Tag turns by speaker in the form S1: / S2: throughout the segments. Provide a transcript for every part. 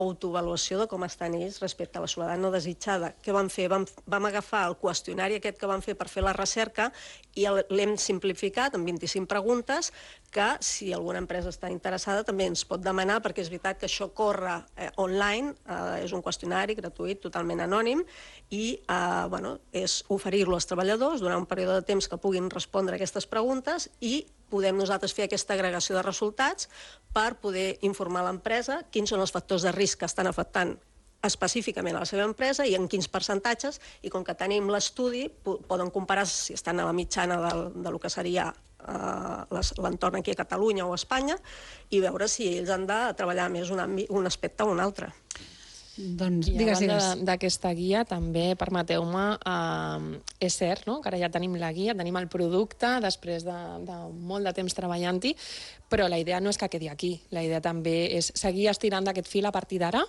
S1: autoavaluació de com estan ells respecte a la soledat no desitjada. Què vam fer? Vam agafar el qüestionari aquest que vam fer per fer la recerca i l'hem simplificat en 25 preguntes que, si alguna empresa està interessada, també ens pot demanar, perquè és veritat que això corre online, és un qüestionari gratuït, totalment anònim, i és oferir-lo als treballadors durant un període de temps que puguin respondre a aquestes preguntes i podem nosaltres fer aquesta agregació de resultats per poder informar l'empresa quins són els factors de risc que estan afectant específicament a la seva empresa i en quins percentatges, i com que tenim l'estudi, poden comparar si estan a la mitjana del que seria l'entorn aquí a Catalunya o a Espanya i veure si ells han de treballar més un aspecte o un altre.
S2: Doncs,
S3: I a banda
S2: digues.
S3: d'aquesta guia, també permeteu-me, és cert, no?, que ara ja tenim la guia, tenim el producte, després de molt de temps treballant-hi, però la idea no és que quedi aquí. La idea també és seguir estirant d'aquest fil a partir d'ara,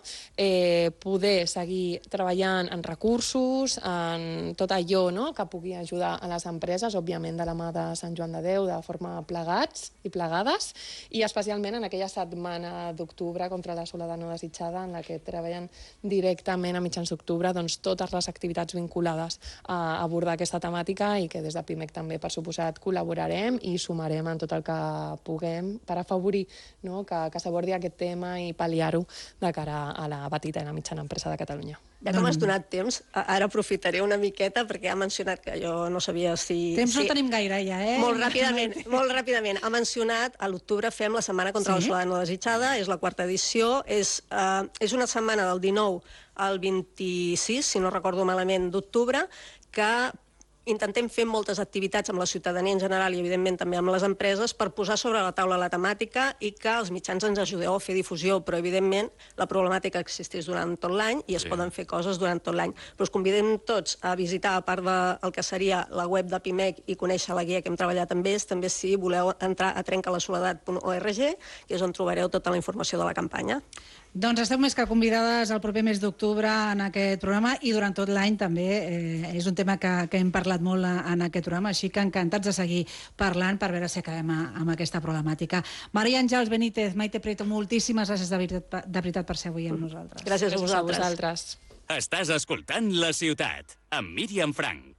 S3: poder seguir treballant en recursos, en tot allò, no?, que pugui ajudar a les empreses, òbviament de la mà de Sant Joan de Déu, de forma plegats i plegades, i especialment en aquella setmana d'octubre contra la soledat no desitjada, en la que treballen directament a mitjans d'octubre doncs, totes les activitats vinculades a abordar aquesta temàtica i que des de PIMEC també, per suposat, col·laborarem i sumarem en tot el que puguem per afavorir, no?, que s'abordi aquest tema i pal·liar-ho de cara a la petita i la mitjana empresa de Catalunya.
S1: Ja que m'has donat temps, ara aprofitaré una miqueta perquè ha mencionat que jo no sabia si...
S2: Temps no tenim gaire ja,
S1: Molt ràpidament. Ha mencionat a l'octubre fem la Setmana contra la soledat no desitjada, és la 4ª edició, és una setmana del 19 al 26, si no recordo malament, d'octubre, que intentem fer moltes activitats amb la ciutadania en general i, evidentment, també amb les empreses per posar sobre la taula la temàtica i que els mitjans ens ajudeu a fer difusió, però, evidentment, la problemàtica existeix durant tot l'any i es poden fer coses durant tot l'any. Però us convidem tots a visitar, a part del que seria la web de PIMEC i conèixer la guia que hem treballat amb ells, també si voleu entrar a trencalasoledat.org, que és on trobareu tota la informació de la campanya.
S2: Doncs esteu més que convidades al proper mes d'octubre en aquest programa i durant tot l'any també. És un tema que hem parlat molt en aquest programa, així que encantats de seguir parlant per veure si acabem amb aquesta problemàtica. Maria Àngels Benítez, Maite Prieto, moltíssimes gràcies de veritat per ser avui amb nosaltres.
S1: Gràcies a vosaltres.
S3: Estàs escoltant La Ciutat, amb Míriam Frank.